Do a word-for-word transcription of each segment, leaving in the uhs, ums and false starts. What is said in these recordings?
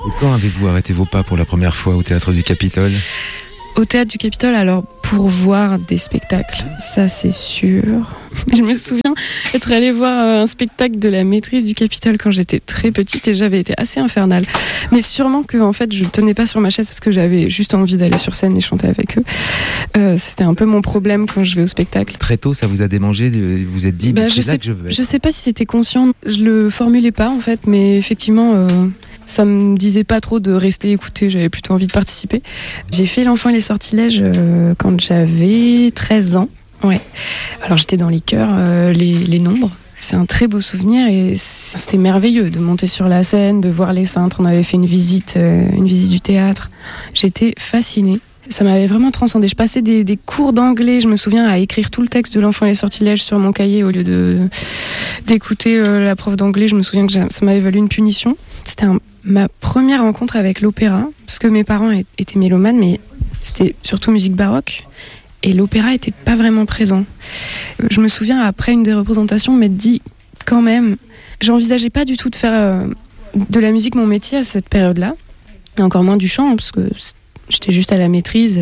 Et quand avez-vous arrêté vos pas pour la première fois au Théâtre du Capitole ? Au Théâtre du Capitole, alors pour voir des spectacles, ça c'est sûr. Je me souviens être allée voir un spectacle de la Maîtrise du Capitole quand j'étais très petite et j'avais été assez infernale. Mais sûrement que en fait je tenais pas sur ma chaise parce que j'avais juste envie d'aller sur scène et chanter avec eux. Euh, c'était un peu mon problème quand je vais au spectacle. Très tôt, ça vous a démangé, vous vous êtes dit, bah, c'est là sais, que je veux être. Je sais pas si c'était conscient, je le formulais pas en fait, mais effectivement... Euh, ça me disait pas trop de rester écouter, j'avais plutôt envie de participer. J'ai fait L'Enfant et les Sortilèges euh, quand j'avais treize ans. Ouais. Alors j'étais dans les chœurs, euh, les, les nombres. C'est un très beau souvenir et c'était merveilleux de monter sur la scène, de voir les cintres. On avait fait une visite, euh, une visite du théâtre. J'étais fascinée. Ça m'avait vraiment transcendée. Je passais des, des cours d'anglais, je me souviens, à écrire tout le texte de L'Enfant et les Sortilèges sur mon cahier au lieu de, d'écouter euh, la prof d'anglais. Je me souviens que ça m'avait valu une punition. C'était un ma première rencontre avec l'opéra, parce que mes parents étaient mélomanes, mais c'était surtout musique baroque, et l'opéra était pas vraiment présent. Je me souviens, après une des représentations, m'être dit, quand même, j'envisageais pas du tout de faire euh, de la musique mon métier à cette période-là, et encore moins du chant, parce que j'étais juste à la maîtrise.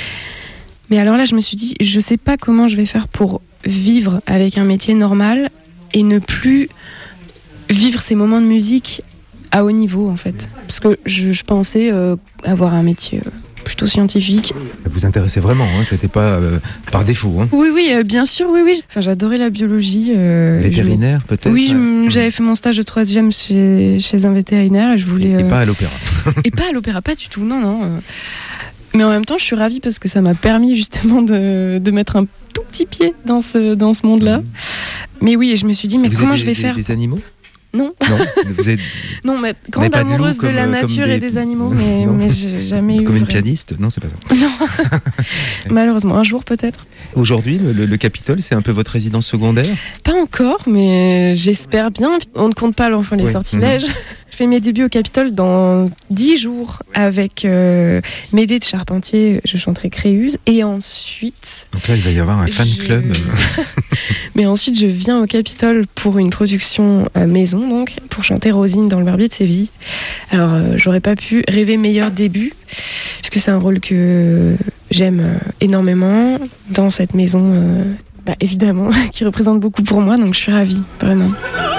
Mais alors là, je me suis dit, je sais pas comment je vais faire pour vivre avec un métier normal, et ne plus vivre ces moments de musique à haut niveau en fait, parce que je, je pensais euh, avoir un métier euh, plutôt scientifique. Ça vous intéressait vraiment, hein, c'était pas euh, par défaut. Hein. Oui, oui, euh, bien sûr, oui, oui. Enfin, j'adorais la biologie. Euh, vétérinaire je... peut-être. Oui, je, j'avais fait mon stage de troisième chez, chez un vétérinaire et je voulais. Et, euh... et pas à l'opéra. Et pas à l'opéra, pas du tout, non, non. Euh... Mais en même temps, je suis ravie parce que ça m'a permis justement de, de mettre un tout petit pied dans ce dans ce monde-là. Mmh. Mais oui, et je me suis dit, mais vous comment des, je vais des, faire des animaux? Non. Non, vous êtes... non, mais grande amoureuse de, de la nature des... et des animaux, mais, mais j'ai jamais comme eu. Comme une vrai. pianiste? Non, c'est pas ça. Non. Malheureusement, un jour peut-être. Aujourd'hui, le, le, le Capitole, c'est un peu votre résidence secondaire? Pas encore, mais j'espère bien. On ne compte pas l'Enfant et les oui. Sortilèges. Mmh. Je fais mes débuts au Capitole dans dix jours avec euh, Médée de Charpentier. Je chanterai Créuse. Et ensuite... Donc là, il va y avoir un fan je... club. Mais ensuite, je viens au Capitole pour une production euh, maison, donc, pour chanter Rosine dans Le Barbier de Séville. Alors, euh, j'aurais pas pu rêver meilleur début, puisque c'est un rôle que j'aime euh, énormément dans cette maison, euh, bah, évidemment, qui représente beaucoup pour moi, donc je suis ravie, vraiment.